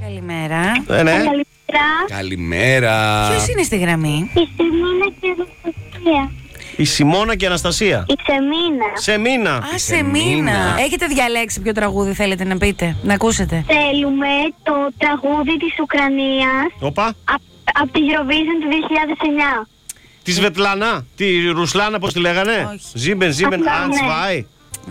Καλημέρα. Ναι. Καλημέρα. Καλημέρα. Ποιος είναι στη γραμμή? Η Σεμίνα και η Αναστασία. Η Σιμώνα και η Αναστασία. Η Σεμίνα. Σεμίνα. Α, Σεμίνα. Έχετε διαλέξει ποιο τραγούδι θέλετε να πείτε, να ακούσετε? Θέλουμε το τραγούδι της Ουκρανίας Οπα. από τη Eurovision του 2009. Τη Σβετλάνα. Τη Ρουσλάνα, πώς τη λέγανε? Όχι. Ζίμπεν, Απλά, ναι. Ansvai.